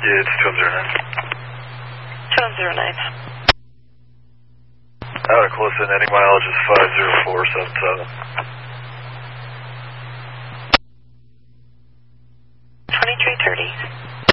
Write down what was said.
Yeah, it's 2109. 2109. Out of close in, any mileage is 50477. 2330.